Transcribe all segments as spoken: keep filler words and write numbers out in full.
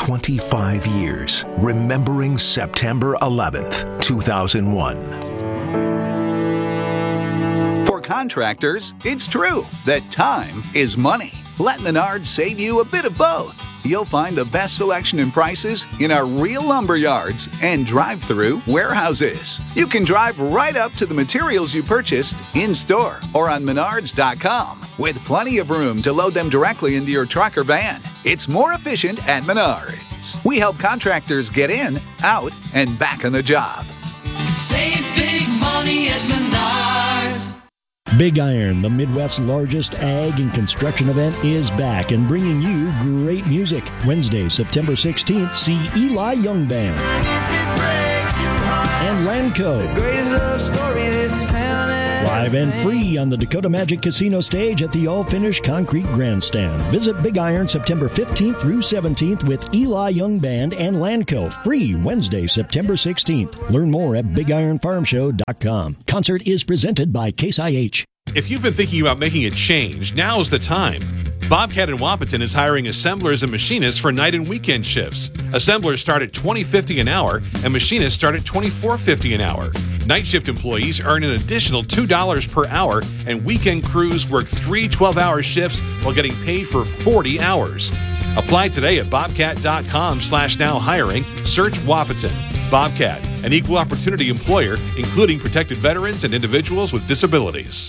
twenty-five years, remembering September eleventh, two thousand one. For contractors, it's true that time is money. Let Menards save you a bit of both. You'll find the best selection and prices in our real lumber yards and drive-through warehouses. You can drive right up to the materials you purchased in-store or on menards dot com with plenty of room to load them directly into your truck or van. It's more efficient at Menards. We help contractors get in, out, and back on the job. Save big money at Menards. Big Iron, the Midwest's largest ag and construction event, is back and bringing you great music. Wednesday, September sixteenth, see Eli Young Band and Lanco. Live and free on the Dakota Magic Casino stage at the all-finished concrete grandstand. Visit Big Iron September fifteenth through seventeenth with Eli Young Band and Lanco. Free Wednesday, September sixteenth. Learn more at big iron farm show dot com. Concert is presented by Case I H. If you've been thinking about making a change, now's the time. Bobcat in Wapaton is hiring assemblers and machinists for night and weekend shifts. Assemblers start at twenty dollars and fifty cents an hour, and machinists start at twenty-four dollars and fifty cents an hour. Night shift employees earn an additional two dollars per hour, and weekend crews work three twelve-hour shifts while getting paid for forty hours. Apply today at bobcat dot com slash now hiring. Search Wapaton. Bobcat, an equal opportunity employer, including protected veterans and individuals with disabilities.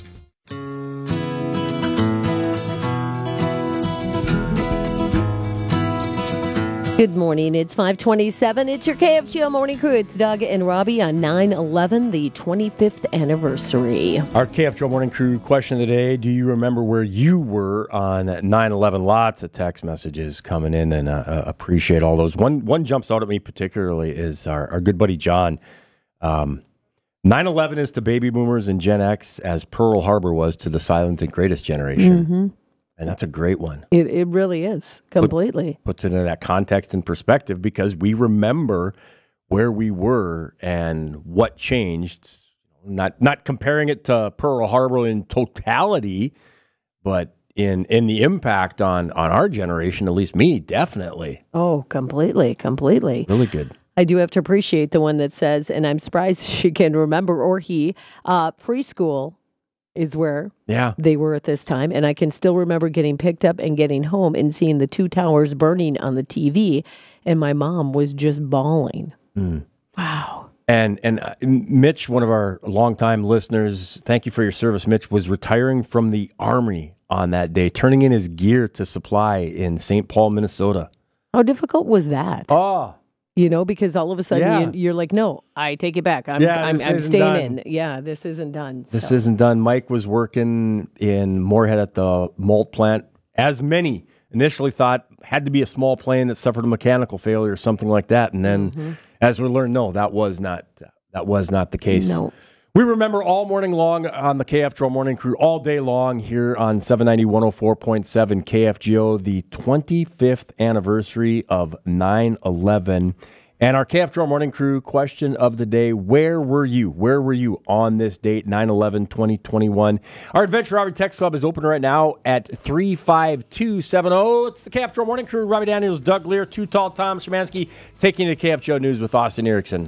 Good morning. It's five twenty-seven. It's your K F G O Morning Crew. It's Doug and Robbie on nine eleven, the twenty-fifth anniversary. Our K F G O Morning Crew question of the day: do you remember where you were on nine eleven? Lots of text messages coming in, and uh, uh, appreciate all those. One one jumps out at me particularly is our, our good buddy John. Um, nine eleven is to baby boomers and Gen X as Pearl Harbor was to the silent and greatest generation. Mm-hmm. And that's a great one. It it really is, completely. Put, puts it in that context and perspective because we remember where we were and what changed. Not not comparing it to Pearl Harbor in totality, but in in the impact on, on our generation, at least me, definitely. Oh, completely, completely. Really good. I do have to appreciate the one that says, and I'm surprised she can remember, or he, uh, preschool is where yeah. they were at this time. And I can still remember getting picked up and getting home and seeing the two towers burning on the T V. And my mom was just bawling. Mm. Wow. And and uh, Mitch, one of our longtime listeners, thank you for your service, Mitch, was retiring from the Army on that day, turning in his gear to supply in Saint Paul, Minnesota. How difficult was that? Oh, You know, because all of a sudden Yeah. you, you're like, no, I take it back. I'm, Yeah, I'm, this I'm isn't staying done. in. Yeah, this isn't done. This so. isn't done. Mike was working in Moorhead at the malt plant, as many initially thought had to be a small plane that suffered a mechanical failure or something like that. And then, Mm-hmm. as we learned, no, that was not that was not the case. No. We remember all morning long on the K F G O Morning Crew, all day long here on seven ninety, one oh four point seven K F G O, the twenty-fifth anniversary of nine eleven. And our K F G O Morning Crew question of the day: where were you? Where were you on this date, nine eleven twenty twenty-one? Our Adventure Robbery Text Club is open right now at three five two seven zero. It's the K F G O Morning Crew. Robbie Daniels, Doug Lear, Too Tall, Tom Szymanski, taking you to K F G O News with Austin Erickson.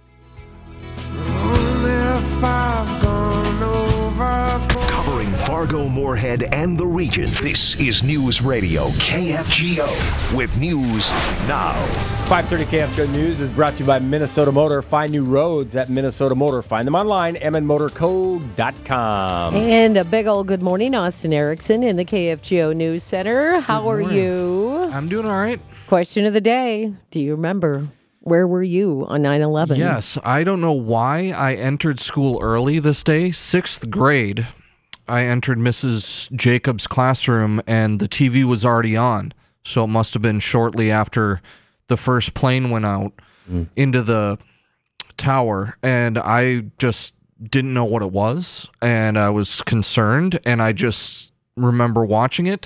Covering Fargo, Moorhead, and the region, this is News Radio K F G O with news now. five thirty K F G O News is brought to you by Minnesota Motor. Find new roads at Minnesota Motor. Find them online, m n motor co dot com. And a big old good morning, Austin Erickson in the K F G O News Center. How are you? I'm doing all right. Question of the day. Do you remember? Where were you on nine eleven? Yes, I don't know why I entered school early this day. Sixth grade, I entered Missus Jacobs' classroom, and the T V was already on. So it must have been shortly after the first plane went out mm. into the tower, and I just didn't know what it was, and I was concerned, and I just remember watching it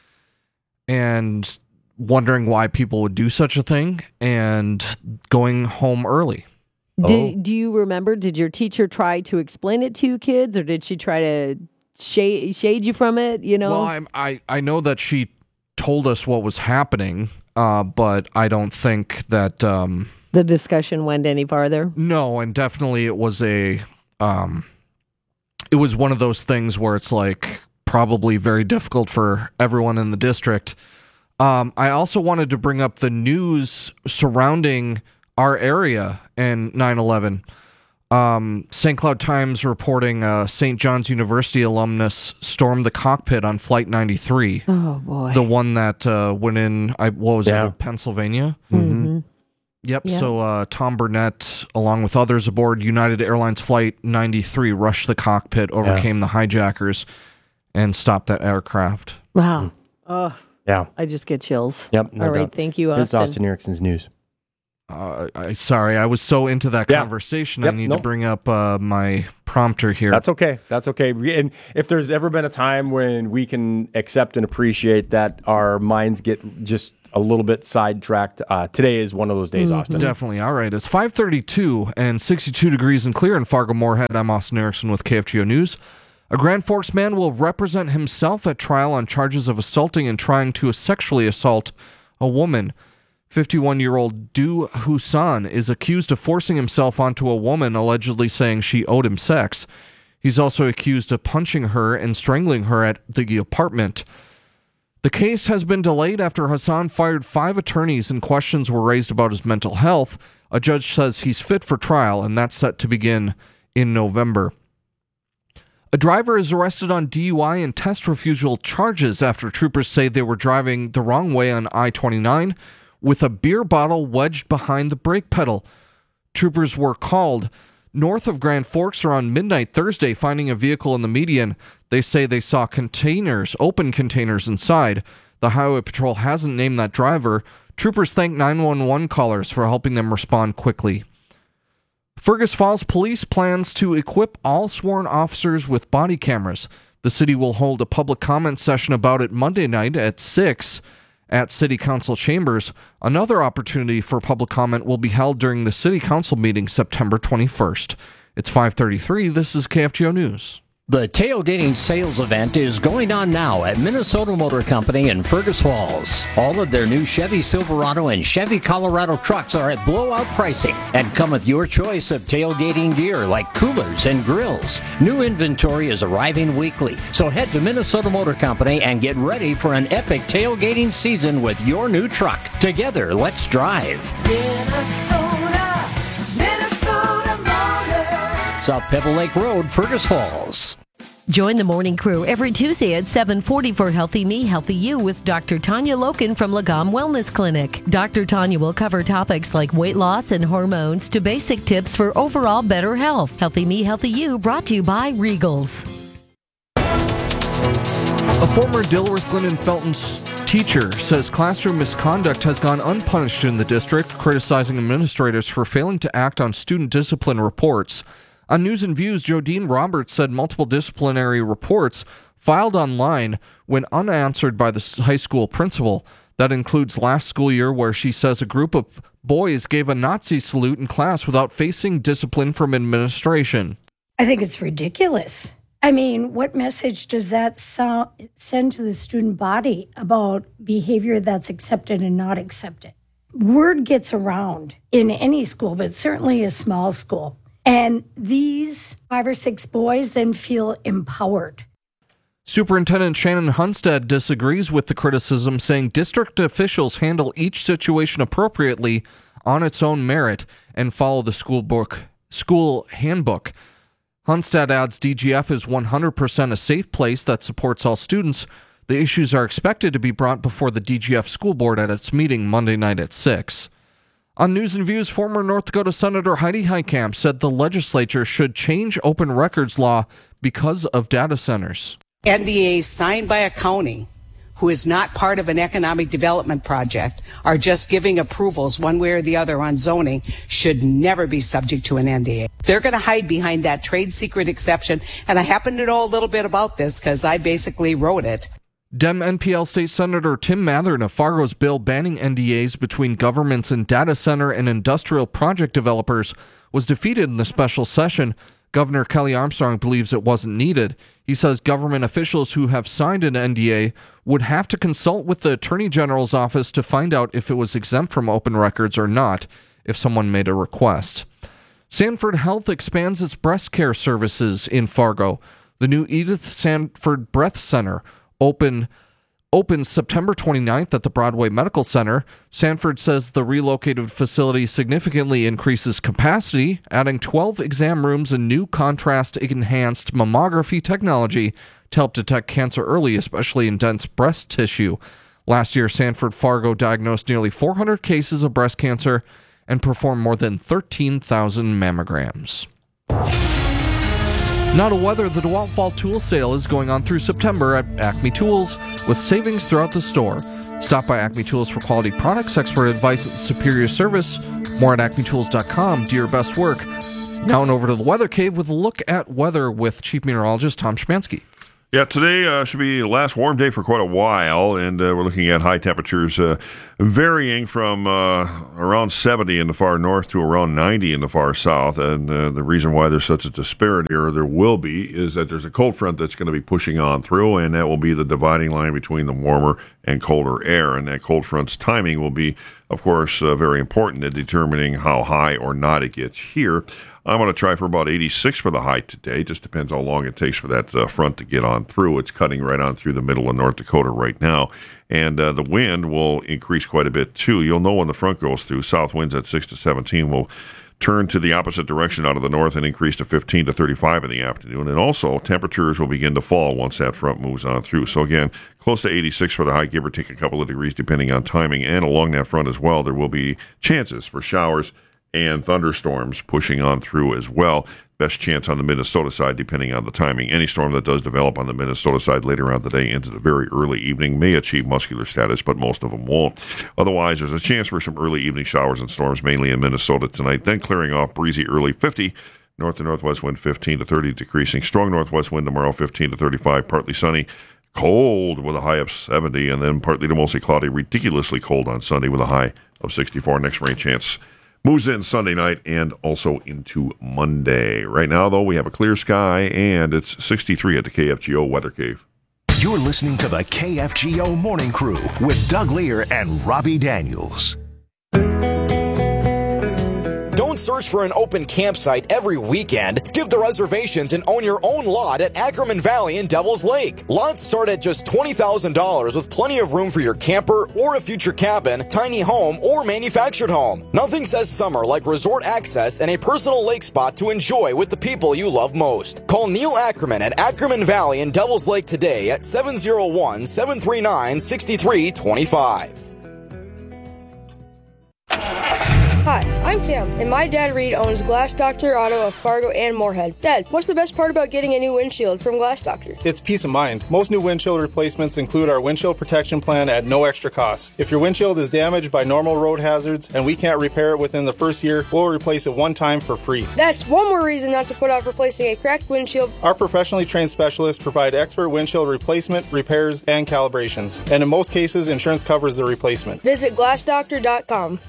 and wondering why people would do such a thing and going home early. Did, oh. Do you remember, did your teacher try to explain it to you kids, or did she try to shade, shade you from it, you know? Well, I, I, I know that she told us what was happening, uh, but I don't think that... Um, the discussion went any farther? No, and definitely it was a... Um, it was one of those things where it's like probably very difficult for everyone in the district. Um, I also wanted to bring up the news surrounding our area in nine eleven. Um, Saint Cloud Times reporting uh, Saint John's University alumnus stormed the cockpit on Flight ninety-three. Oh, boy. The one that uh, went in, I, what was Yeah. it, Pennsylvania? Mm-hmm. Yep, Yeah. so uh, Tom Burnett, along with others aboard United Airlines Flight ninety-three, rushed the cockpit, overcame the hijackers, and stopped that aircraft. Wow. Oh, Yeah. I just get chills. Yep. no All right. doubt. Thank you, Here's Austin. Austin Erickson's news. Uh, I, sorry, I was so into that Yeah. conversation, Yep, I need nope. to bring up uh, my prompter here. That's okay. That's okay. We- And if there's ever been a time when we can accept and appreciate that our minds get just a little bit sidetracked, uh, today is one of those days, Austin. Definitely. All right. It's five thirty-two and sixty-two degrees and clear in Fargo-Moorhead. I'm Austin Erickson with K F G O News. A Grand Forks man will represent himself at trial on charges of assaulting and trying to sexually assault a woman. fifty-one-year-old Du Husan is accused of forcing himself onto a woman, allegedly saying she owed him sex. He's also accused of punching her and strangling her at the apartment. The case has been delayed after Hassan fired five attorneys and questions were raised about his mental health. A judge says he's fit for trial, and that's set to begin in November. A driver is arrested on D U I and test refusal charges after troopers say they were driving the wrong way on I twenty-nine with a beer bottle wedged behind the brake pedal. Troopers were called north of Grand Forks around midnight Thursday, finding a vehicle in the median. They say they saw containers, open containers inside. The Highway Patrol hasn't named that driver. Troopers thank nine one one callers for helping them respond quickly. Fergus Falls Police plans to equip all sworn officers with body cameras. The city will hold a public comment session about it Monday night at six at City Council chambers. Another opportunity for public comment will be held during the City Council meeting September twenty-first. It's five thirty-three. This is K F G O News. The tailgating sales event is going on now at Minnesota Motor Company in Fergus Falls. All of their new Chevy Silverado and Chevy Colorado trucks are at blowout pricing and come with your choice of tailgating gear like coolers and grills. New inventory is arriving weekly, so head to Minnesota Motor Company and get ready for an epic tailgating season with your new truck. Together, let's drive. Minnesota, Minnesota Motor. South Pebble Lake Road, Fergus Falls. Join the morning crew every Tuesday at seven forty for Healthy Me, Healthy You with Doctor Tanya Loken from Lagom Wellness Clinic. Doctor Tanya will cover topics like weight loss and hormones to basic tips for overall better health. Healthy Me, Healthy You brought to you by Regals. A former Dilworth Glendon Felton's teacher says classroom misconduct has gone unpunished in the district, criticizing administrators for failing to act on student discipline reports. On News and Views, Jodine Roberts said multiple disciplinary reports filed online went unanswered by the high school principal. That includes last school year where she says a group of boys gave a Nazi salute in class without facing discipline from administration. I think it's ridiculous. I mean, what message does that so- send to the student body about behavior that's accepted and not accepted? Word gets around in any school, but certainly a small school. And these five or six boys then feel empowered. Superintendent Shannon Hunstead disagrees with the criticism, saying district officials handle each situation appropriately on its own merit and follow the school book, school handbook. Hunstead adds D G F is one hundred percent a safe place that supports all students. The issues are expected to be brought before the D G F school board at its meeting Monday night at six. On News and Views, former North Dakota Senator Heidi Heitkamp said the legislature should change open records law because of data centers. N D As signed by a county who is not part of an economic development project are just giving approvals one way or the other on zoning should never be subject to an N D A. They're going to hide behind that trade secret exception, and I happen to know a little bit about this because I basically wrote it. Dem N P L State Senator Tim Mathern of Fargo's bill banning N D As between governments and data center and industrial project developers was defeated in the special session. Governor Kelly Armstrong believes it wasn't needed. He says government officials who have signed an N D A would have to consult with the Attorney General's office to find out if it was exempt from open records or not if someone made a request. Sanford Health expands its breast care services in Fargo. The new Edith Sanford Breast Center open, opens September twenty-ninth at the Broadway Medical Center. Sanford says the relocated facility significantly increases capacity, adding twelve exam rooms and new contrast-enhanced mammography technology to help detect cancer early, especially in dense breast tissue. Last year, Sanford Fargo diagnosed nearly four hundred cases of breast cancer and performed more than thirteen thousand mammograms. Now to weather, the DeWalt Fall Tool Sale is going on through September at Acme Tools with savings throughout the store. Stop by Acme Tools for quality products, expert advice, and superior service. More at acme tools dot com. Do your best work. Now and over to the Weather Cave with a look at weather with Chief Meteorologist Tom Szymanski. Yeah, today uh, should be the last warm day for quite a while, and uh, we're looking at high temperatures uh, varying from uh, around seventy in the far north to around ninety in the far south. And uh, the reason why there's such a disparity, or there will be, is that there's a cold front that's going to be pushing on through, and that will be the dividing line between the warmer and colder air. And that cold front's timing will be, of course, uh, very important in determining how high or not it gets here. I'm going to try for about eighty-six for the high today. Just depends how long it takes for that uh, front to get on through. It's cutting right on through the middle of North Dakota right now. And uh, the wind will increase quite a bit, too. You'll know when the front goes through. South winds at six to seventeen will turn to the opposite direction out of the north and increase to fifteen to thirty-five in the afternoon. And also, temperatures will begin to fall once that front moves on through. So again, close to eighty-six for the high, give or take a couple of degrees depending on timing. And along that front as well, there will be chances for showers and thunderstorms pushing on through as well. Best chance on the Minnesota side, depending on the timing. Any storm that does develop on the Minnesota side later on the day into the very early evening may achieve muscular status, but most of them won't. Otherwise, there's a chance for some early evening showers and storms, mainly in Minnesota tonight. Then clearing off, breezy early fifty. North to northwest wind fifteen to thirty, decreasing. Strong northwest wind tomorrow fifteen to thirty-five, partly sunny. Cold with a high of seventy, and then partly to mostly cloudy, ridiculously cold on Sunday with a high of sixty-four. Next rain chance moves in Sunday night and also into Monday. Right now, though, we have a clear sky, and it's sixty-three at the K F G O Weather Cave. You're listening to the K F G O Morning Crew with Doug Lear and Robbie Daniels. Don't search for an open campsite every weekend. Skip the reservations and own your own lot at Ackerman Valley in Devil's Lake. Lots start at just twenty thousand dollars with plenty of room for your camper or a future cabin, tiny home, or manufactured home. Nothing says summer like resort access and a personal lake spot to enjoy with the people you love most. Call Neil Ackerman at Ackerman Valley in Devil's Lake today at seven oh one, seven three nine, six three two five. Hi, I'm Cam, and my dad Reed owns Glass Doctor Auto of Fargo and Moorhead. Dad, what's the best part about getting a new windshield from Glass Doctor? It's peace of mind. Most new windshield replacements include our windshield protection plan at no extra cost. If your windshield is damaged by normal road hazards and we can't repair it within the first year, we'll replace it one time for free. That's one more reason not to put off replacing a cracked windshield. Our professionally trained specialists provide expert windshield replacement, repairs, and calibrations. And in most cases, insurance covers the replacement. Visit glass doctor dot com.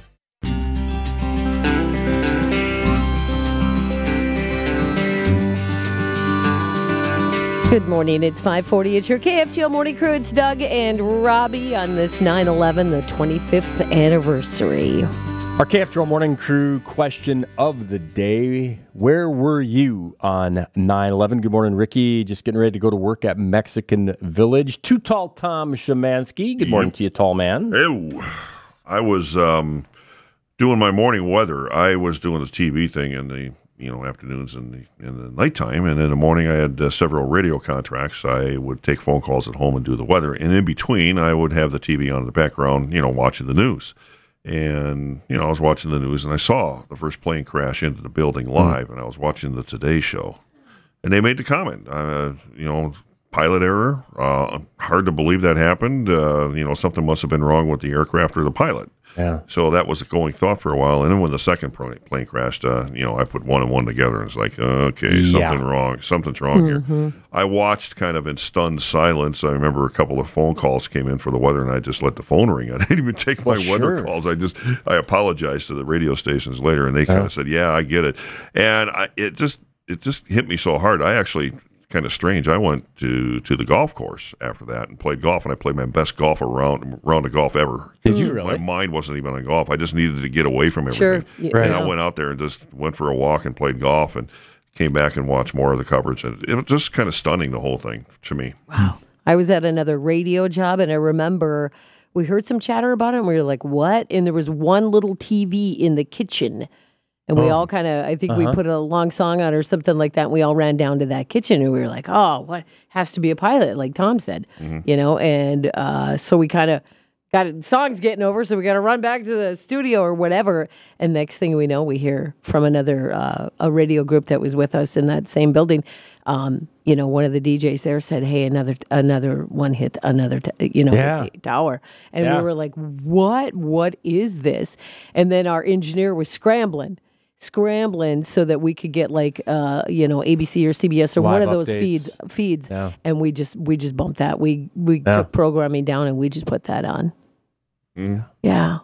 Good morning. It's five forty. It's your K F G O Morning Crew. It's Doug and Robbie on this nine eleven, the twenty-fifth anniversary. Our K F G O Morning Crew question of the day. Where were you on nine eleven? Good morning, Ricky. Just getting ready to go to work at Mexican Village. Too Tall Tom Szymanski. Good morning to you, tall man. Ew. I was um, doing my morning weather. I was doing the T V thing in the you know, afternoons and the, in the nighttime. And in the morning, I had uh, several radio contracts. I would take phone calls at home and do the weather. And in between, I would have the T V on in the background, you know, watching the news. And, you know, I was watching the news and I saw the first plane crash into the building live. Mm. And I was watching the Today Show. And they made the comment, uh, you know, pilot error. Uh, hard to believe that happened. Uh, you know, something must have been wrong with the aircraft or the pilot. Yeah. So that was a going thought for a while. And then when the second plane crashed, uh, you know, I put one and one together, and it's like, okay, something Yeah. wrong. Something's wrong Mm-hmm. here. I watched kind of in stunned silence. I remember a couple of phone calls came in for the weather, and I just let the phone ring. I didn't even take my Well, weather sure. calls. I just I apologized to the radio stations later, and they kind Yeah. of said, yeah, I get it. And I, it just it just hit me so hard. I actually kind of strange. I went to, to the golf course after that and played golf, and I played my best golf around round of golf ever. Did you really? My mind wasn't even on golf. I just needed to get away from everything. Sure. Yeah. And Right. I went out there and just went for a walk and played golf and came back and watched more of the coverage. And it was just kind of stunning, the whole thing, to me. I was at another radio job, and I remember we heard some chatter about it, and we were like, what? And there was one little T V in the kitchen. And we Oh. all kind of, I think we Uh-huh. put a long song on or something like that, and we all ran down to that kitchen, and we were like, oh, what? Has to be a pilot, like Tom said, you know? And uh, so we kind of got it, songs getting over, so we got to run back to the studio or whatever. And next thing we know, we hear from another, uh, a radio group that was with us in that same building. Um, you know, one of the D Js there said, hey, another another one hit another, t- you know, Yeah. hit the tower. And Yeah. we were like, what? What is this? And then our engineer was scrambling, scrambling so that we could get like, uh, you know, A B C or C B S or one Live of those updates. feeds, feeds. Yeah. And we just, we just bumped that. We, we Yeah. took programming down and we just put that on. Mm. Yeah.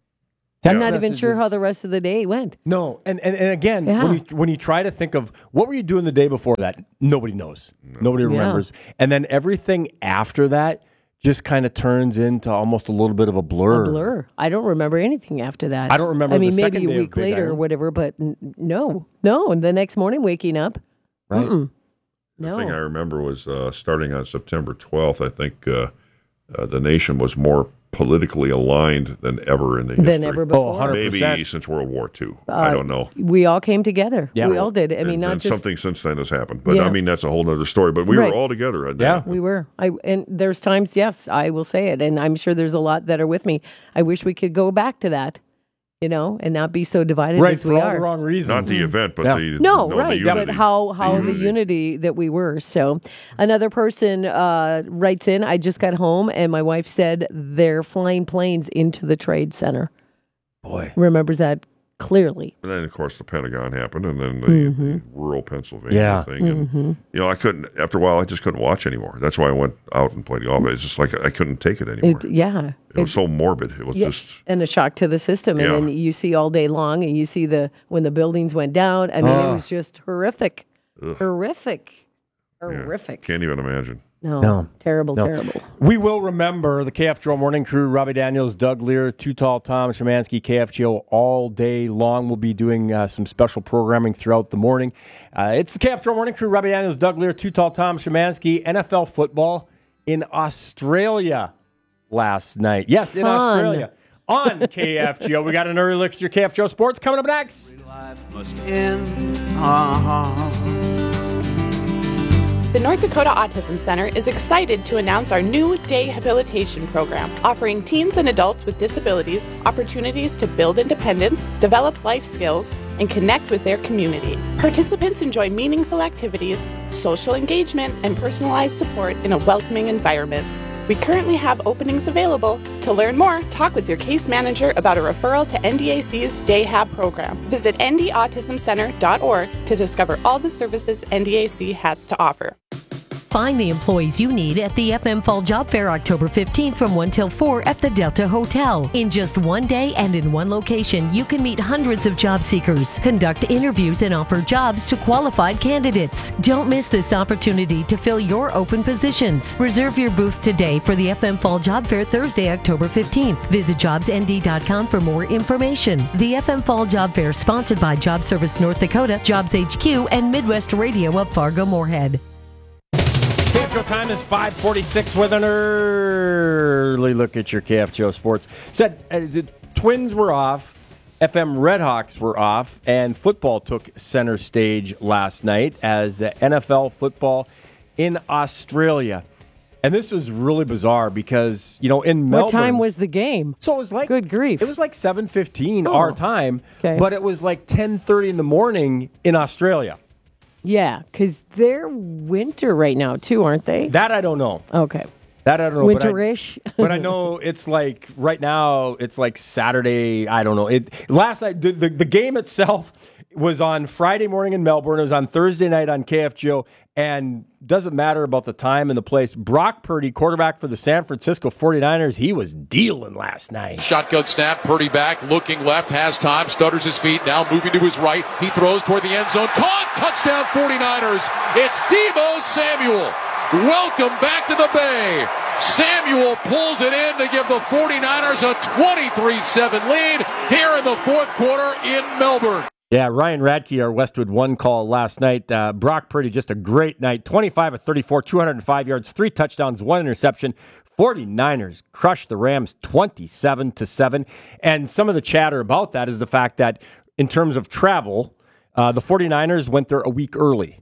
Text I'm not even sure messages. how the rest of the day went. No, and, and, and again, Yeah. when you when you try to think of what were you doing the day before that, nobody knows, nobody Yeah. remembers, and then everything after that just kind of turns into almost a little bit of a blur. A blur. I don't remember anything after that. I don't remember I the mean, maybe second a day of week Big later or Iron. whatever, but n- no, no. And the next morning, waking up, Right. mm-mm. The no. thing I remember was uh, starting on September twelfth, I think uh, uh, the nation was more politically aligned than ever in the history. Than ever before. Oh, one hundred Maybe percent. since World War Two. Uh, I don't know. We all came together. Yeah. We all did. I mean, and, not and just something since then has happened. But Yeah. I mean, that's a whole other story. But we Right. were all together. At Yeah. that. we were. I and there's times, yes, I will say it, and I'm sure there's a lot that are with me. I wish we could go back to that, you know, and not be so divided Right, as for we all are. the wrong reasons. Not the event, but Yeah. the No, no, right, the but unity. how how the unity. unity. that we were. So, another person uh, writes in. I just got home, and my wife said they're flying planes into the Trade Center. Boy, remembers that clearly. And then, of course, the Pentagon happened, and then the, Mhm. the rural Pennsylvania Yeah. thing. And, Mhm. you know, I couldn't, after a while, I just couldn't watch anymore. That's why I went out and played golf. It's just like I couldn't take it anymore. It, yeah, It was so morbid. It was Yeah, just, and a shock to the system. Yeah. And then you see all day long, and you see the when the buildings went down. I mean, Ah. it was just horrific, Ugh. horrific, yeah, horrific. can't even imagine. No, No. terrible, No. terrible. We will remember the K F G O Morning Crew, Robbie Daniels, Doug Lear, Too Tall Tom, Szymanski, K F G O all day long. We'll be doing uh, some special programming throughout the morning. Uh, it's the K F G O Morning Crew, Robbie Daniels, Doug Lear, Too Tall Tom, Szymanski, N F L football in Australia last night. Yes, in Fun. Australia. On K F G O. We got an early look at your K F G O Sports coming up next. Must end. Uh-huh. The North Dakota Autism Center is excited to announce our new day habilitation program, offering teens and adults with disabilities opportunities to build independence, develop life skills, and connect with their community. Participants enjoy meaningful activities, social engagement, and personalized support in a welcoming environment. We currently have openings available. To learn more, talk with your case manager about a referral to N D A C's Day Hab program. Visit n d autism center dot org to discover all the services N D A C has to offer. Find the employees you need at the F M Fall Job Fair October fifteenth from one till four at the Delta Hotel. In just one day and in one location, you can meet hundreds of job seekers, conduct interviews, and offer jobs to qualified candidates. Don't miss this opportunity to fill your open positions. Reserve your booth today for the F M Fall Job Fair Thursday, October fifteenth. Visit jobs n d dot com for more information. The F M Fall Job Fair sponsored by Job Service North Dakota, Jobs H Q, and Midwest Radio of Fargo-Moorhead. K F G O time is five forty-six with an early look at your K F G O Sports. Said uh, the Twins were off, F M Redhawks were off, and football took center stage last night as uh, N F L football in Australia. And this was really bizarre because, you know, in Melbourne... What time was the game? So it was like... Good grief. It was like seven fifteen Oh. our time, Okay. but it was like ten thirty in the morning in Australia. Yeah, because they're winter right now too, aren't they? That I don't know. Okay. That I don't know. but I- Winterish. But I know it's like right now. It's like Saturday. I don't know. It last night the the, the game itself was on Friday morning in Melbourne. It was on Thursday night on K F G O, and doesn't matter about the time and the place. Brock Purdy, quarterback for the San Francisco forty-niners, he was dealing last night. Shotgun snap, Purdy back, looking left, has time, stutters his feet, now moving to his right. He throws toward the end zone. Caught! Touchdown forty-niners! It's Deebo Samuel! Welcome back to the Bay! Samuel pulls it in to give the forty-niners a twenty-three seven lead here in the fourth quarter in Melbourne. Yeah, Ryan Radke, our Westwood One call last night. Uh, Brock Purdy, just a great night. twenty-five of thirty-four, two hundred five yards, three touchdowns, one interception. forty-niners crushed the Rams twenty-seven to seven. And some of the chatter about that is the fact that in terms of travel, uh, the forty-niners went there a week early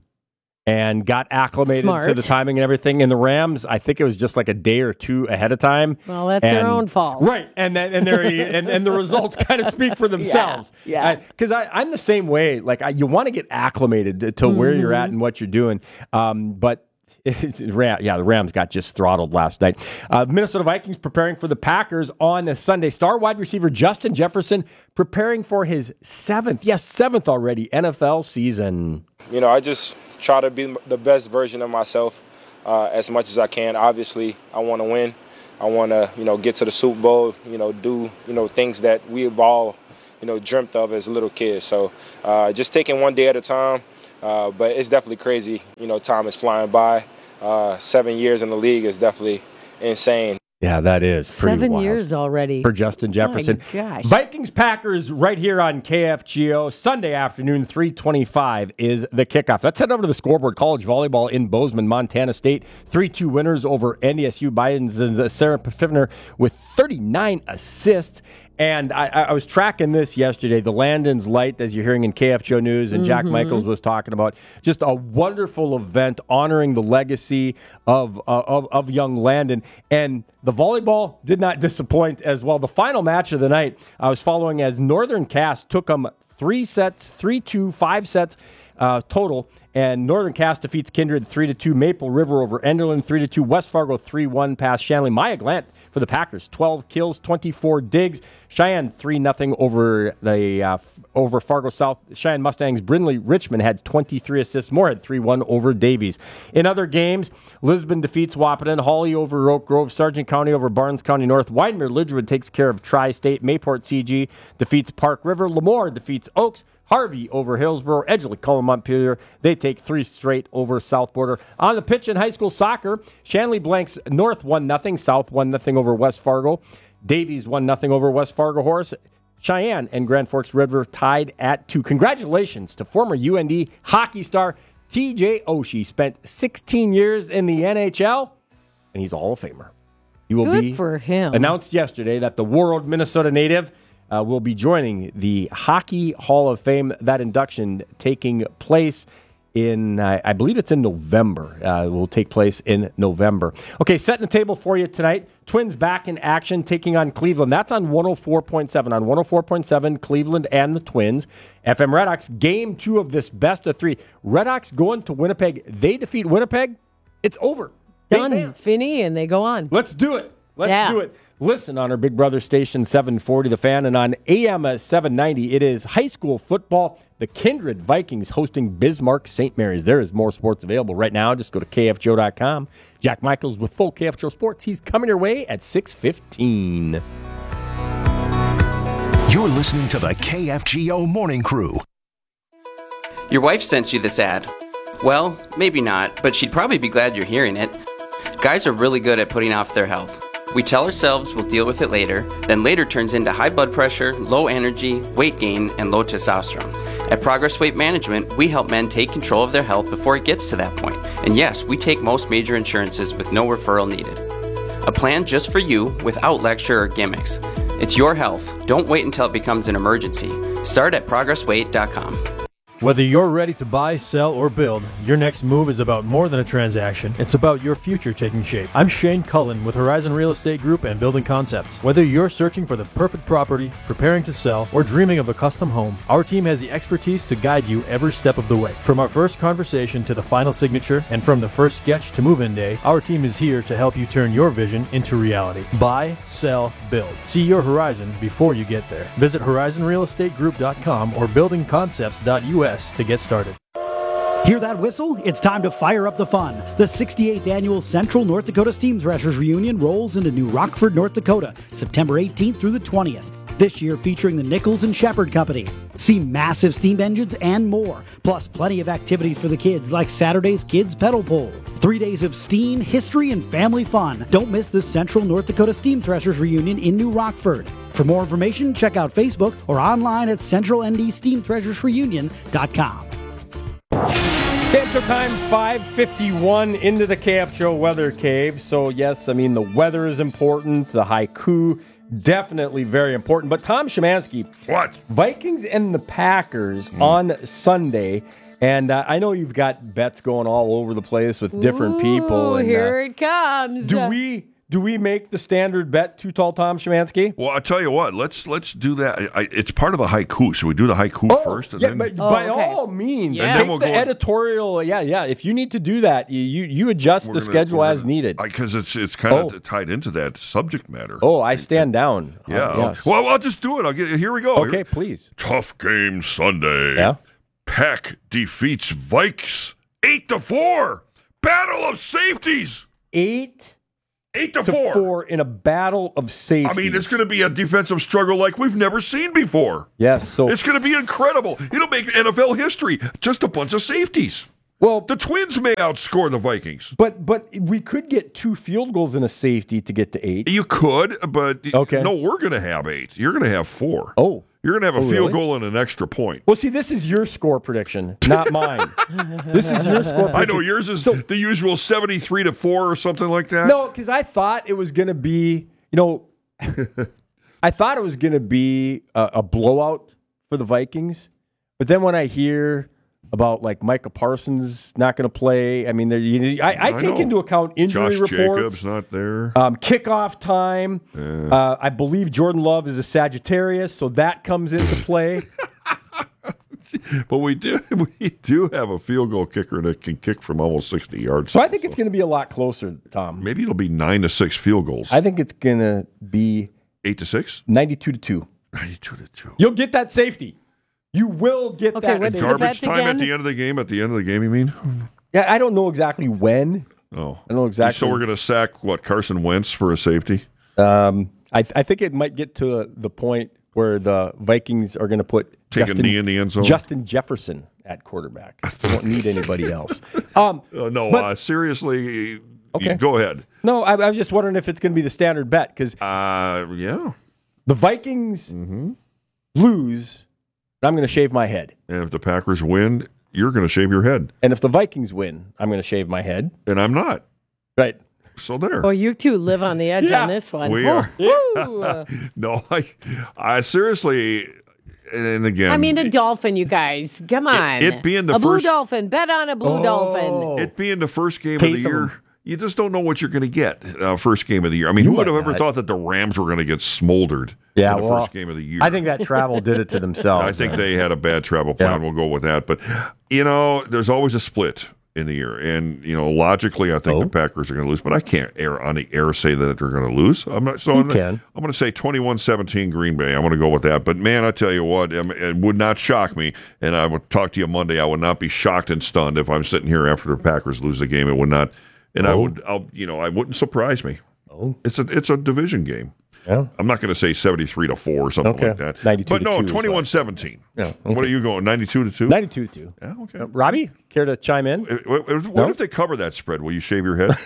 and got acclimated Smart. to the timing and everything. And the Rams, I think it was just like a day or two ahead of time. Well, that's and, their own fault. Right. And then, and, and, and the results kind of speak for themselves. Yeah. Because yeah. I'm the same way. Like, I, you want to get acclimated to, to mm-hmm. where you're at and what you're doing. Um, but It's, yeah, the Rams got just throttled last night. Uh, Minnesota Vikings preparing for the Packers on a Sunday. Star wide receiver Justin Jefferson preparing for his seventh, yes, seventh already, N F L season. You know, I just try to be the best version of myself uh, as much as I can. Obviously, I want to win. I want to, you know, get to the Super Bowl, you know, do, you know, things that we've all, you know, dreamt of as little kids. So uh, just taking one day at a time. Uh, but it's definitely crazy. You know, time is flying by. Uh, seven years in the league is definitely insane. Yeah, that is pretty Seven wild years already. for Justin Jefferson. My gosh. Vikings Packers right here on K F G O. Sunday afternoon, three twenty-five is the kickoff. Let's head over to the scoreboard. College volleyball in Bozeman, Montana State. three two winners over N D S U. Biden's Sarah Pfiffner with thirty-nine assists. And I, I was tracking this yesterday, the Landon's Light, as you're hearing in K F G O News, and Jack Mhm. Michaels was talking about. Just a wonderful event honoring the legacy of, uh, of of young Landon. And the volleyball did not disappoint as well. The final match of the night, I was following as Northern Cass took them three sets, three two, five sets uh, total. And Northern Cass defeats Kindred three to two. Maple River over Enderlin three to two. West Fargo three one past Shanley. Maya Glant for the Packers, twelve kills, twenty-four digs. Cheyenne three nothing over the uh, over Fargo South. Cheyenne Mustangs. Brindley Richmond had twenty-three assists. Moorhead three one over Davies. In other games, Lisbon defeats Wahpeton. Hawley over Oak Grove. Sargent County over Barnes County North. Widemere Lidgewood takes care of Tri-State. Mayport C G defeats Park River. Lemoore defeats Oaks. Harvey over Hillsborough. Edgeley, Cullen Montpelier. They take three straight over South Border. On the pitch in high school soccer, Shanley blanks North one nothing. South one nothing over West Fargo. Davies one nothing over West Fargo Horse. Cheyenne and Grand Forks River tied at two. Congratulations to former U N D hockey star T J Oshie. Spent sixteen years in the N H L, and he's a Hall of Famer. He will Good be for him. announced yesterday that the World Minnesota native Uh, will be joining the Hockey Hall of Fame. That induction taking place in, uh, I believe it's in November. Uh, it will take place in November. Okay, setting the table for you tonight. Twins back in action, taking on Cleveland. That's on one oh four point seven. On one oh four point seven, Cleveland and the Twins. F M Redhawks, game two of this best of three. Redhawks going to Winnipeg. They defeat Winnipeg. It's over. Done, Finny, and they go on. Let's do it. Let's Yeah. do it. Listen on our Big Brother station, seven forty The Fan, and on A M seven ninety. It is high school football. The Kindred Vikings hosting Bismarck Saint Mary's. There is more sports available right now. Just go to K F G O dot com. Jack Michaels with full K F G O Sports. He's coming your way at six fifteen. You're listening to the K F G O Morning Crew. Your wife sent you this ad. Well, maybe not, but she'd probably be glad you're hearing it. Guys are really good at putting off their health. We tell ourselves we'll deal with it later, then later turns into high blood pressure, low energy, weight gain, and low testosterone. At Progress Weight Management, we help men take control of their health before it gets to that point. And yes, we take most major insurances with no referral needed. A plan just for you without lecture or gimmicks. It's your health. Don't wait until it becomes an emergency. Start at progress weight dot com. Whether you're ready to buy, sell, or build, your next move is about more than a transaction. It's about your future taking shape. I'm Shane Cullen with Horizon Real Estate Group and Building Concepts. Whether you're searching for the perfect property, preparing to sell, or dreaming of a custom home, our team has the expertise to guide you every step of the way. From our first conversation to the final signature, and from the first sketch to move-in day, our team is here to help you turn your vision into reality. Buy, sell, build. See your horizon before you get there. Visit horizon real estate group dot com or building concepts dot U S to get started. Hear that whistle? It's time to fire up the fun. The sixty-eighth Annual Central North Dakota Steam Threshers Reunion rolls into New Rockford, North Dakota, September eighteenth through the twentieth. This year featuring the Nichols and Shepherd Company. See massive steam engines and more, plus plenty of activities for the kids like Saturday's Kids Pedal Pole. Three days of steam, history, and family fun. Don't miss the Central North Dakota Steam Threshers Reunion in New Rockford. For more information, check out Facebook or online at central n d steam threshers reunion dot com. Camp time five fifty-one into the K F Show weather cave. So yes, I mean the weather is important. The haiku definitely very important. But Tom Szymanski, what Vikings and the Packers mm. on Sunday, and uh, I know you've got bets going all over the place with different Ooh, people. And, here uh, it comes. Do we? Do we make the standard bet too tall, Tom Szymanski? Well, I'll tell you what. Let's let's do that. I, I, it's part of the haiku. Should we do the haiku oh, first? And yeah, then? but Oh, by okay. all means, Yeah. take Then we'll the go- editorial. Yeah, yeah. If you need to do that, you you, you adjust We're the gonna- schedule we're as gonna- needed. Because it's it's kind of Oh. tied into that subject matter. Oh, I stand down. Yeah. Uh, yes. Well, I'll just do it. I'll get. Here we go. Okay, Here- please. Tough game Sunday. Yeah. Pack defeats Vikes eight to four. Battle of safeties. Eight. Eight to, to four. four in a battle of safety. I mean, it's going to be a defensive struggle like we've never seen before. Yes, so It's going to be incredible. It'll make N F L history. Just a bunch of safeties. Well, the Twins may outscore the Vikings. But but we could get two field goals and a safety to get to eight. You could, but Okay. no, we're going to have eight. You're going to have four. Oh. You're going to have a Oh, field really? goal and an extra point. Well, see, this is your score prediction, not mine. This is your score prediction. I know yours is the usual seventy-three to four or something like that. No, because I thought it was going to be, you know, I thought it was going to be a, a blowout for the Vikings. But then when I hear about like Micah Parsons not going to play, I mean, there- you, I, I, I take know. into account injury Josh reports, Jacobs not there. um, kickoff time. Yeah. Uh, I believe Jordan Love is a Sagittarius, so that comes into play. But we do we do have a field goal kicker that can kick from almost sixty yards. So I think it's going to be a lot closer, Tom. Maybe it'll be nine to six field goals. I think it's going to be eight to six, ninety-two to two. Ninety-two to two. You'll get that safety. You will get Okay, that. what's safety. the Garbage bets time again? at the end of the game. At the end of the game, you mean? Yeah, I don't know exactly when. Oh, I don't know exactly. So we're going to sack what Carson Wentz for a safety? Um, I, th- I think it might get to uh, the point where the Vikings are going to put Take Justin, a knee in the end zone. Justin Jefferson at quarterback. They won't need anybody else. Um, Uh, no, but- uh, seriously. Okay. you- Go ahead. no, I, I was just wondering if it's going to be the standard bet because Uh, yeah. the Vikings Mm-hmm. lose, and I'm going to shave my head. And if the Packers win, you're going to shave your head, And if the Vikings win, I'm going to shave my head. and I'm not. Right. So there. Oh, you two live on the edge Yeah. on this one. We Woo, are. woo. No, I, I seriously, and again, I mean, a dolphin, you guys. Come on. it being the a blue first- dolphin. Bet on a blue Oh. dolphin. it being the first game Case of the of year, them. you just don't know what you're going to get. Uh, first game of the year. I mean, You who would might have ever not. thought that the Rams were going to get smoldered Yeah, in the well, first game of the year? I think that travel did it to themselves. I think they had a bad travel plan. Yeah. We'll go with that. But, you know, there's always a split in the year. And, you know, logically, I think Oh. the Packers are going to lose. But I can't air on the air say that they're going to lose. I'm not. So You I'm, can. I'm going to say twenty-one seventeen Green Bay. I'm going to go with that. But, man, I tell you what, um, it would not shock me. And I would talk to you Monday. I would not be shocked and stunned if I'm sitting here after the Packers lose the game. It would not. And I Oh. would, I'll, you know, I wouldn't surprise me. Oh. It's a, it's a division game. Yeah. I'm not going to say seventy-three to four or something Okay. like that. ninety-two but to no, two is twenty-one seventeen. Yeah, What okay. are you going? ninety-two to two? ninety-two to two. Yeah, okay. Uh, Robbie, care to chime in? Uh, What, what No? if they cover that spread? Will you shave your head?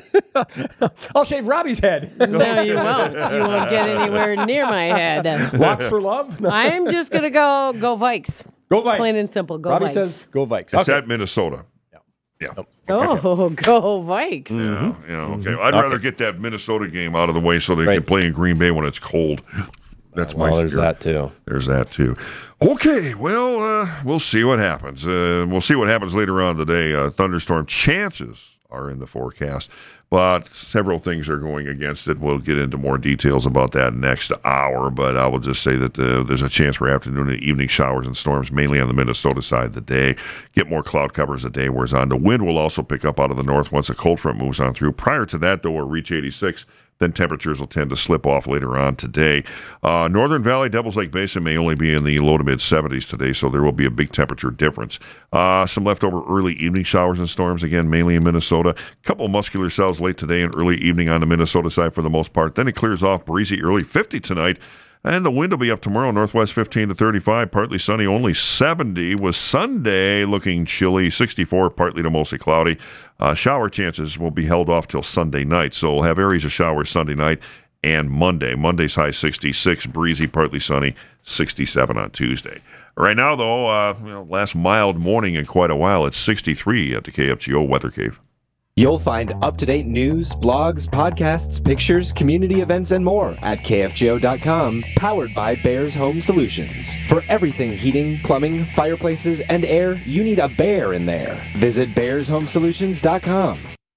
I'll shave Robbie's head. No, you won't. You won't get anywhere near my head. Locks for love? I'm just going to go go Vikes. Go Vikes. Plain and simple. Go Robbie Vikes. says go Vikes. It's Okay. at Minnesota. Yeah. Oh, go Vikes. Mm-hmm. Yeah, yeah, okay. I'd Okay. rather get that Minnesota game out of the way so they Right. can play in Green Bay when it's cold. That's well, my there's fear. that too. There's that too. Okay, well, uh, we'll see what happens. Uh, we'll see what happens later on today. Uh, thunderstorm chances are in the forecast, but several things are going against it. We'll get into more details about that next hour, but I will just say that uh, there's a chance for afternoon and evening showers and storms, mainly on the Minnesota side of the day. Get more cloud cover as the day wears on. The wind will also pick up out of the north once a cold front moves on through. Prior to that, though, we'll reach eighty-six. Then temperatures will tend to slip off later on today. Uh, Northern Valley, Devils Lake Basin may only be in the low to mid seventies today, so there will be a big temperature difference. Uh, some leftover early evening showers and storms, again, mainly in Minnesota. A couple muscular cells late today and early evening on the Minnesota side for the most part. Then it clears off, breezy early, fifty tonight. And the wind will be up tomorrow, northwest fifteen to thirty-five, partly sunny, only seventy, with Sunday looking chilly, sixty-four, partly to mostly cloudy. Uh, shower chances will be held off till Sunday night, so we'll have areas of showers Sunday night and Monday. Monday's high sixty-six, breezy, partly sunny, sixty-seven on Tuesday. Right now, though, uh, you know, last mild morning in quite a while, it's sixty-three at the K F G O Weather Cave. You'll find up-to-date news, blogs, podcasts, pictures, community events, and more at K F G O dot com, powered by Bears Home Solutions. For everything heating, plumbing, fireplaces, and air, you need a bear in there. Visit Bears Home Solutions dot com.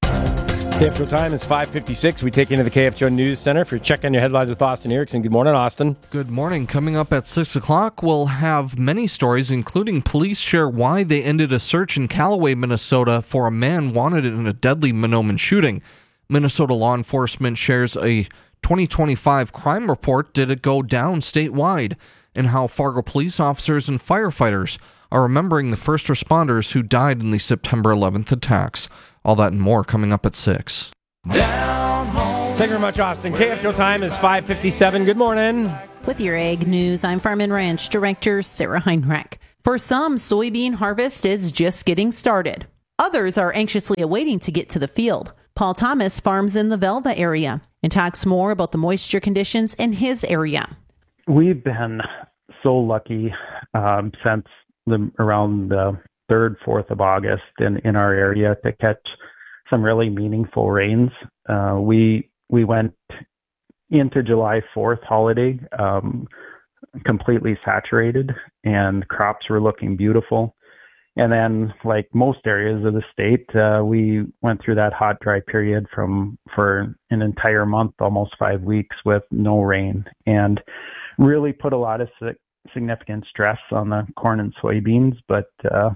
K F G O time is five fifty-six. We take you into the K F G O News Center for check on your headlines with Austin Erickson. Good morning, Austin. Good morning. Coming up at six o'clock, we'll have many stories, including police share why they ended a search in Callaway, Minnesota for a man wanted in a deadly Mahnomen shooting. Minnesota law enforcement shares a twenty twenty-five crime report. Did it go down statewide? And how Fargo police officers and firefighters are remembering the first responders who died in the September eleventh attacks. All that and more coming up at six. Down home. Thank you very much, Austin. K F G O time is five fifty-seven. Good morning. With your Ag News, I'm Farm and Ranch Director Sarah Heinrich. For some, soybean harvest is just getting started. Others are anxiously awaiting to get to the field. Paul Thomas farms in the Velva area and talks more about the moisture conditions in his area. We've been so lucky um, since the, around the third, fourth of August in, in our area to catch some really meaningful rains. Uh, we we went into July fourth holiday um, completely saturated, and crops were looking beautiful. And then, like most areas of the state, uh, we went through that hot, dry period from for an entire month, almost five weeks, with no rain, and really put a lot of significant stress on the corn and soybeans. But uh,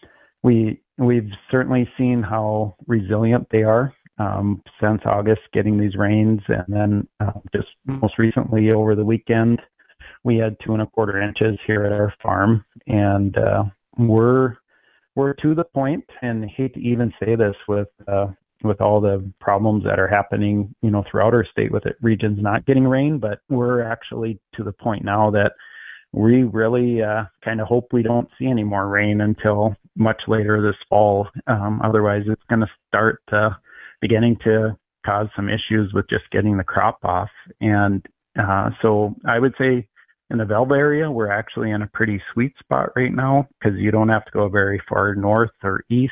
We, we've certainly seen how resilient they are um, since August, getting these rains. And then uh, just most recently over the weekend, we had two and a quarter inches here at our farm. And uh, we're we're to the point, and I hate to even say this with uh, with all the problems that are happening, you know, throughout our state with it, regions not getting rain, but we're actually to the point now that we really uh, kind of hope we don't see any more rain until much later this fall. Um, otherwise, it's going to start uh, beginning to cause some issues with just getting the crop off. And uh, so I would say in the Velva area, we're actually in a pretty sweet spot right now because you don't have to go very far north or east.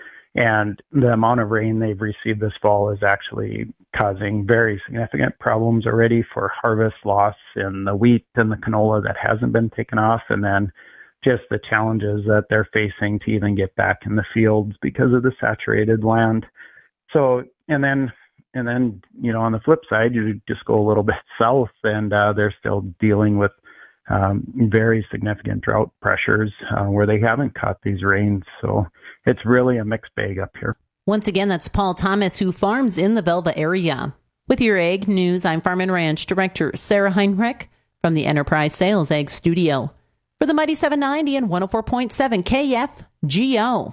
And the amount of rain they've received this fall is actually causing very significant problems already for harvest loss in the wheat and the canola that hasn't been taken off. And then just the challenges that they're facing to even get back in the fields because of the saturated land. So, and then, and then, you know, on the flip side, you just go a little bit south and uh, they're still dealing with um, very significant drought pressures uh, where they haven't caught these rains. So it's really a mixed bag up here. Once again, that's Paul Thomas, who farms in the Velva area. With your Ag News, I'm Farm and Ranch Director Sarah Heinrich from the Enterprise Sales Ag Studio. For the Mighty seven ninety and one oh four point seven K F G O.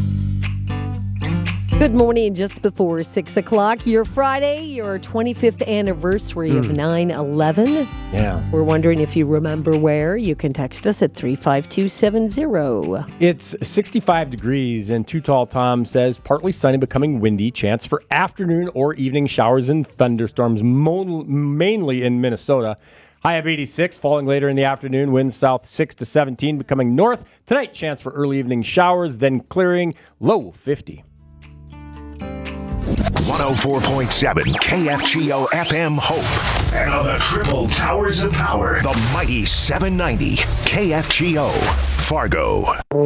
Good morning. Just before six o'clock, your Friday, your twenty-fifth anniversary mm. of nine eleven. Yeah. We're wondering if you remember where. You can text us at three five two seven zero. It's sixty-five degrees, and Too Tall Tom says partly sunny, becoming windy. Chance for afternoon or evening showers and thunderstorms, mo- mainly in Minnesota. High of eighty-six, falling later in the afternoon. Winds south six to seventeen, becoming north. Tonight, chance for early evening showers, then clearing. Low fifty. one oh four point seven K F G O F M Hope. And on the triple towers of power, the mighty seven ninety K F G O Fargo.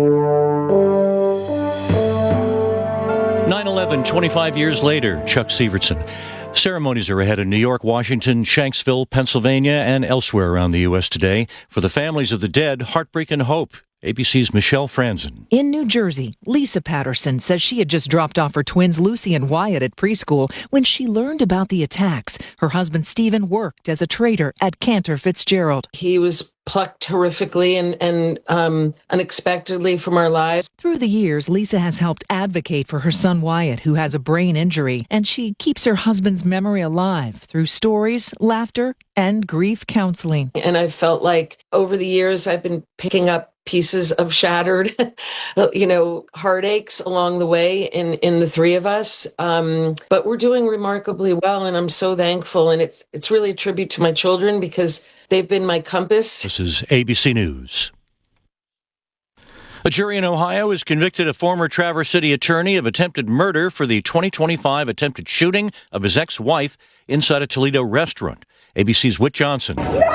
nine eleven, twenty-five years later, Chuck Severson. Ceremonies are ahead in New York, Washington, Shanksville, Pennsylvania, and elsewhere around the U S today. For the families of the dead, heartbreak and hope. A B C's Michelle Franzen. In New Jersey, Lisa Patterson says she had just dropped off her twins Lucy and Wyatt at preschool when she learned about the attacks. Her husband Stephen worked as a trader at Cantor Fitzgerald. He was plucked horrifically and, and um, unexpectedly from our lives. Through the years, Lisa has helped advocate for her son Wyatt, who has a brain injury, and she keeps her husband's memory alive through stories, laughter, and grief counseling. And I felt like over the years I've been picking up pieces of shattered, you know, heartaches along the way in, in the three of us. Um, but we're doing remarkably well, and I'm so thankful. And it's it's really a tribute to my children because they've been my compass. This is A B C News. A jury in Ohio has convicted a former Traverse City attorney of attempted murder for the twenty twenty-five attempted shooting of his ex-wife inside a Toledo restaurant. A B C's Whit Johnson.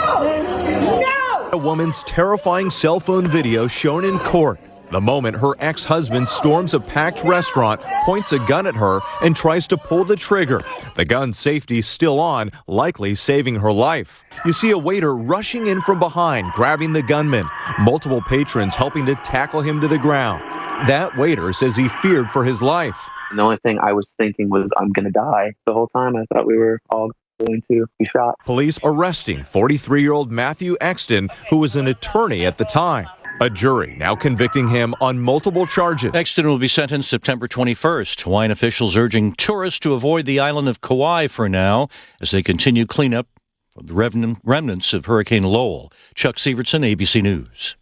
A woman's terrifying cell phone video shown in court. The moment her ex-husband storms a packed restaurant, points a gun at her, and tries to pull the trigger. The gun's safety still on, likely saving her life. You see a waiter rushing in from behind, grabbing the gunman. Multiple patrons helping to tackle him to the ground. That waiter says he feared for his life. The only thing I was thinking was, I'm going to die. The whole time I thought we were all going to be shot. Police arresting forty-three-year-old Matthew Exton, who was an attorney at the time. A jury now convicting him on multiple charges. Exton will be sentenced September twenty-first. Hawaiian officials urging tourists to avoid the island of Kauai for now as they continue cleanup of the remnants of Hurricane Lowell. Chuck Severson, A B C News.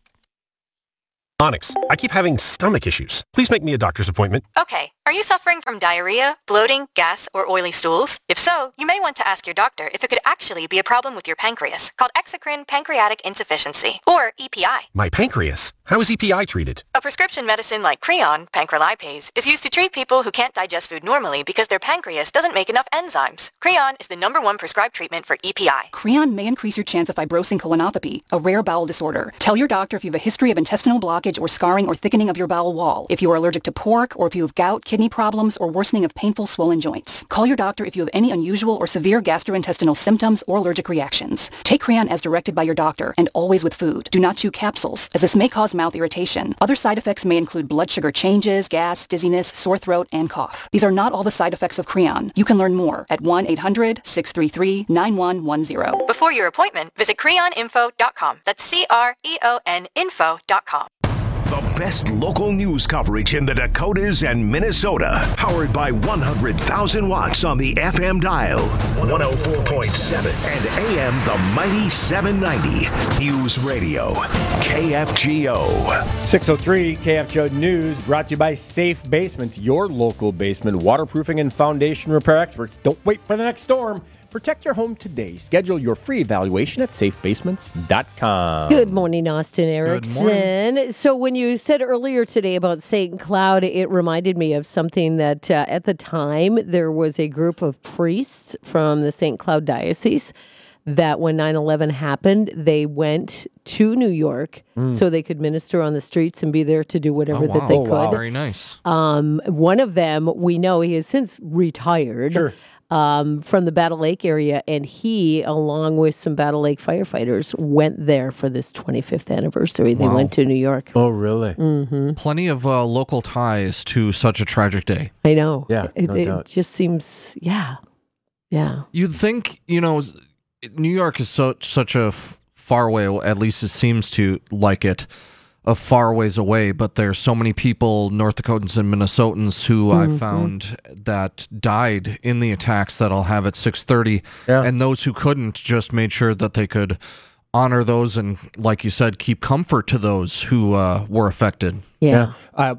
Onyx, I keep having stomach issues. Please make me a doctor's appointment. Okay. Are you suffering from diarrhea, bloating, gas, or oily stools? If so, you may want to ask your doctor if it could actually be a problem with your pancreas, called exocrine pancreatic insufficiency, or E P I. My pancreas? How is E P I treated? A prescription medicine like Creon, pancrelipase, is used to treat people who can't digest food normally because their pancreas doesn't make enough enzymes. Creon is the number one prescribed treatment for E P I. Creon may increase your chance of fibrosing colonopathy, a rare bowel disorder. Tell your doctor if you have a history of intestinal blockage or scarring or thickening of your bowel wall, if you are allergic to pork, or if you have gout, kidney problems, or worsening of painful swollen joints. Call your doctor if you have any unusual or severe gastrointestinal symptoms or allergic reactions. Take Creon as directed by your doctor and always with food. Do not chew capsules, as this may cause mouth irritation. Other side effects may include blood sugar changes, gas, dizziness, sore throat, and cough. These are not all the side effects of Creon. You can learn more at one eight hundred six three three nine one one zero. Before your appointment, visit creon info dot com. That's C R E O N info dot com. The best local news coverage in the Dakotas and Minnesota. Powered by one hundred thousand watts on the F M dial. one oh four point seven and A M the mighty seven ninety. News Radio. K F G O. six oh three K F G O News brought to you by Safe Basements, your local basement waterproofing and foundation repair experts. Don't wait for the next storm. Protect your home today. Schedule your free evaluation at safe basements dot com. Good morning, Austin Erickson. So when you said earlier today about Saint Cloud, it reminded me of something that uh, at the time there was a group of priests from the Saint Cloud Diocese that when nine eleven happened, they went to New York mm. so they could minister on the streets and be there to do whatever oh, wow. that they oh, could. Wow. Very nice. Um, one of them, we know he has since retired. Sure. Um, from the Battle Lake area, and he, along with some Battle Lake firefighters, went there for this twenty-fifth anniversary. They wow. went to New York. Oh, really? Mm-hmm. Plenty of uh, local ties to such a tragic day. I know. Yeah, it, no it doubt. just seems, yeah, yeah. You'd think, you know, New York is so such a f- far away. At least it seems to like it. A far ways away, but there's so many people, North Dakotans and Minnesotans, who mm-hmm. I found that died in the attacks that I'll have at six thirty, yeah. and those who couldn't just made sure that they could honor those and, like you said, keep comfort to those who uh, were affected. Yeah. yeah. Uh,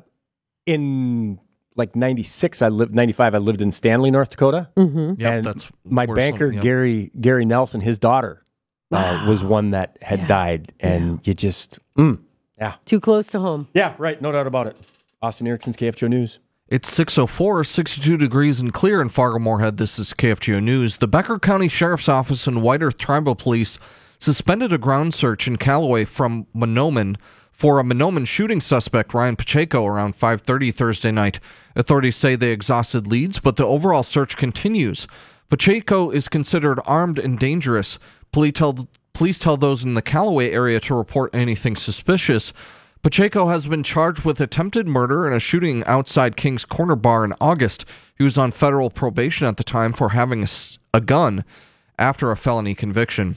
in like ninety-six, I lived ninety-five. I lived in Stanley, North Dakota, mm-hmm. yep, and that's my banker some, yep. Gary Gary Nelson, his daughter, wow. uh, was one that had yeah. died, and yeah. you just. Mm, Yeah. Too close to home. Yeah, right. No doubt about it. Austin Erickson's K F G O News. It's six oh four, sixty-two degrees and clear in Fargo-Moorhead. This is K F G O News. The Becker County Sheriff's Office and White Earth Tribal Police suspended a ground search in Callaway from Mahnomen for a Mahnomen shooting suspect, Ryan Pacheco, around five thirty Thursday night. Authorities say they exhausted leads, but the overall search continues. Pacheco is considered armed and dangerous. Police tell, police tell those in the Callaway area to report anything suspicious. Pacheco has been charged with attempted murder and a shooting outside King's Corner Bar in August. He was on federal probation at the time for having a, a gun after a felony conviction.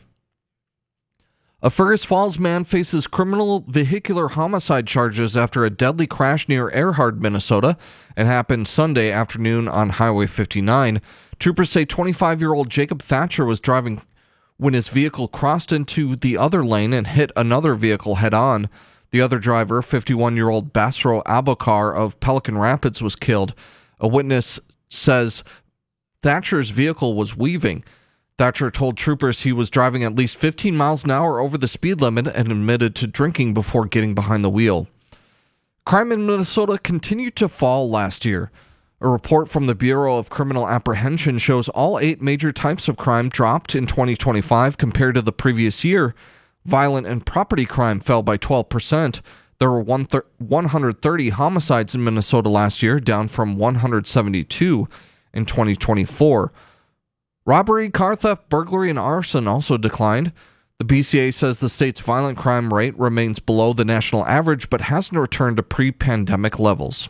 A Fergus Falls man faces criminal vehicular homicide charges after a deadly crash near Erhard, Minnesota. It happened Sunday afternoon on Highway fifty-nine. Troopers say twenty-five-year-old Jacob Thatcher was driving when his vehicle crossed into the other lane and hit another vehicle head-on. The other driver, fifty-one-year-old Basro Abokar of Pelican Rapids, was killed. A witness says Thatcher's vehicle was weaving. Thatcher told troopers he was driving at least fifteen miles an hour over the speed limit and admitted to drinking before getting behind the wheel. Crime in Minnesota continued to fall last year. A report from the Bureau of Criminal Apprehension shows all eight major types of crime dropped in twenty twenty-five compared to the previous year. Violent and property crime fell by twelve percent. There were one hundred thirty homicides in Minnesota last year, down from one hundred seventy-two in twenty twenty-four. Robbery, car theft, burglary, and arson also declined. The B C A says the state's violent crime rate remains below the national average, but hasn't returned to pre-pandemic levels.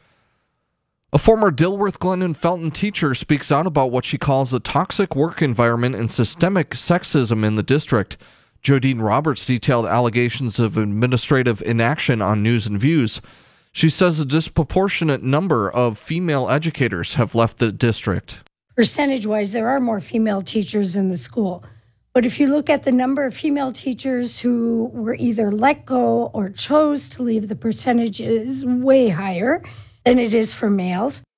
A former Dilworth Glen and Felton teacher speaks out about what she calls a toxic work environment and systemic sexism in the district. Jodine Roberts detailed allegations of administrative inaction on News and Views. She says a disproportionate number of female educators have left the district. Percentage-wise, there are more female teachers in the school. But if you look at the number of female teachers who were either let go or chose to leave, the percentage is way higher than it is for males.